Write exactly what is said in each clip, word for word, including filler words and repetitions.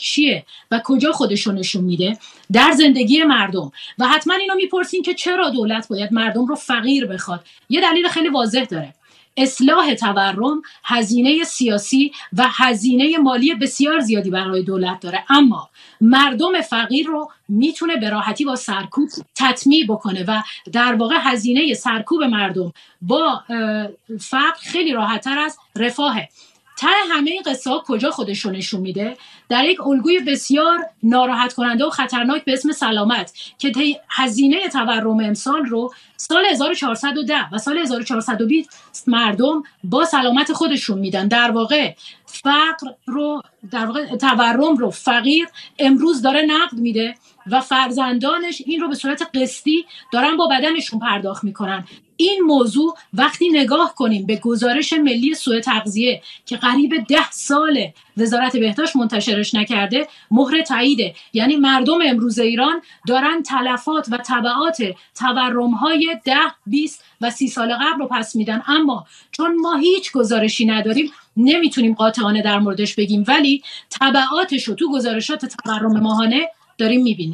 چیه و کجا خودش رو نشون میده؟ در زندگی مردم. و حتما اینو میپرسین که چرا دولت باید مردم رو فقیر بخواد؟ یه دلیل خیلی واضح داره. اصلاح تورم هزینه سیاسی و هزینه مالی بسیار زیادی برای دولت داره، اما مردم فقیر رو میتونه به راحتی با سرکوب تطمیع بکنه و در واقع هزینه سرکوب مردم با فقر خیلی راحت‌تر از رفاهه. ته همه این قصه ها کجا خودش رو نشون میده؟ در یک الگوی بسیار ناراحت کننده و خطرناک به اسم سلامت که هزینه تورم امسال رو سال هزار و چهارصد و ده و سال هزار و چهارصد و بیست مردم با سلامت خودشون میدن. در واقع فقر رو در واقع تورم رو فقیر امروز داره نقد میده و فرزندانش این رو به صورت قسطی دارن با بدنشون پرداخت میکنن. این موضوع وقتی نگاه کنیم به گزارش ملی سوء تغذیه که قریب ده سال وزارت بهداشت منتشرش نکرده، مهر تاییده. یعنی مردم امروز ایران دارن تلفات و تبعات تورم‌های ده، بیست و سی سال قبل رو پس میدن، اما چون ما هیچ گزارشی نداریم نمیتونیم قاطعانه در موردش بگیم، ولی تبعاتش رو تو گزارشات تورم ماهانه داریم میبینیم.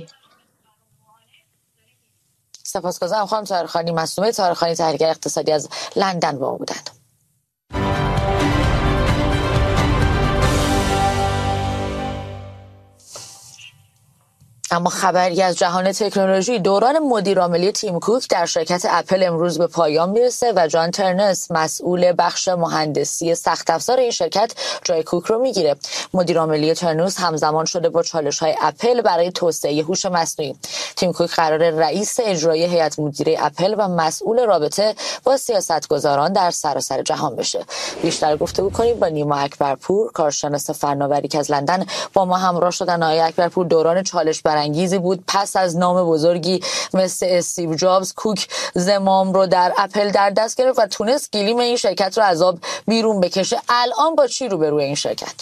سپاسگزارم خانم طاهرخانی مصدومه طاهرخانی، تحلیلگر اقتصادی از لندن با ما بودند. اما خبری از جهان تکنولوژی، دوران مدیرعاملی تیم کوک در شرکت اپل امروز به پایان میرسه و جان ترنس مسئول بخش مهندسی سخت افزار این شرکت جای کوک رو میگیره. مدیرعاملی ترنس همزمان شده با چالش‌های اپل برای توسعه هوش مصنوعی. تیم کوک قرار رئیس اجرایی هیئت مدیره اپل و مسئول رابطه با سیاستگزاران در سراسر جهان بشه. بیشتر گفتگو کنیم با نیما اکبرپور، کارشناس فناوری که از لندن با ما همراه شدن. آقای اکبرپور، دوران چالش انگیزی بود پس از نام بزرگی مثل استیو جابز، کوک زمام رو در اپل در دست گرفت و تونست گلیم این شرکت رو از آب بیرون بکشه. الان با چی رو به روی این شرکت؟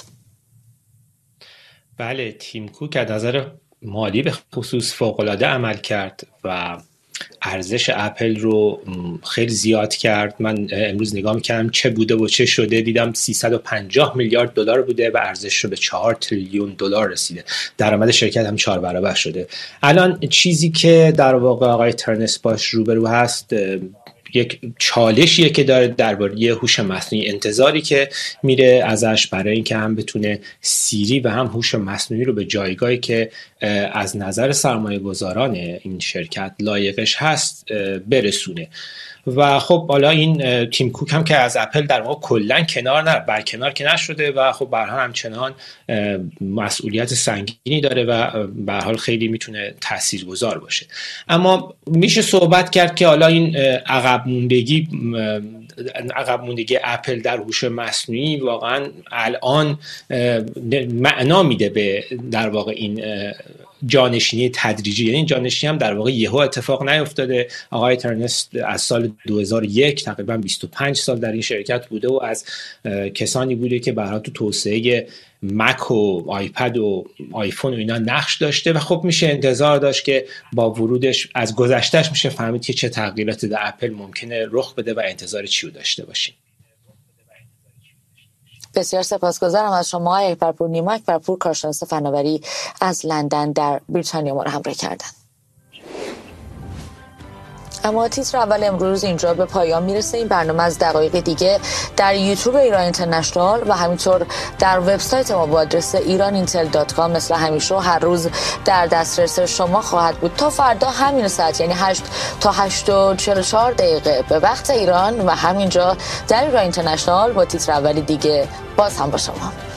بله، تیم کوک از نظر مالی به خصوص فوق‌العاده عمل کرد و ارزش اپل رو خیلی زیاد کرد. من امروز نگاه میکردم چه بوده و چه شده، دیدم سیصد و پنجاه میلیارد دلار بوده و ارزش رو به چهار تریلیون دلار رسیده. درآمد شرکت هم چهار برابر شده. الان چیزی که در واقع آقای ترنس باش روبرو هست یک چالشیه که داره درباره هوش مصنوعی، انتظاری که میره ازش برای اینکه هم بتونه سیری و هم هوش مصنوعی رو به جایگاهی که از نظر سرمایه گذاران این شرکت لایقش هست برسونه. و خب حالا این تیم کوک هم که از اپل در واقع کلا کنار نه برکنار که نشده و خب به هر حال همچنان مسئولیت سنگینی داره و به هر حال خیلی میتونه تاثیرگذار باشه. اما میشه صحبت کرد که حالا این عقب موندگی عقب موندگی اپل در هوش مصنوعی واقعا الان معنا میده به در واقع این جانشینی تدریجی. یعنی جانشینی هم در واقع یهو اتفاق نیفتاده. آقای ترنس از سال دو هزار و یک تقریبا بیست و پنج سال در این شرکت بوده و از کسانی بوده که به هر حال تو توسعه مک و آیپد و آیفون و اینا نقش داشته و خب میشه انتظار داشت که با ورودش از گذشتهش میشه فهمید که چه تغییراتی در اپل ممکنه رخ بده و انتظار چی رو داشته باشیم. بسیار سپاسگزارم از شما آقای اکبرپور. نیما اکبرپور، کارشناس فناوری از لندن در بریتانیا ما رو همراه کردن. اما تیتر اول امروز اینجا به پایان میرسه. این برنامه از دقایق دیگه در یوتیوب ایران اینترنشنال و همینطور در وبسایت ما با آدرس ایران اینتل دات کام مثل همیشه هر روز در دسترس شما خواهد بود تا فردا همین ساعت، یعنی هشت تا هشت و چهل و چهار دقیقه به وقت ایران و همینجا در ایران اینترنشنال با تیتر اولی دیگه باز هم با شما.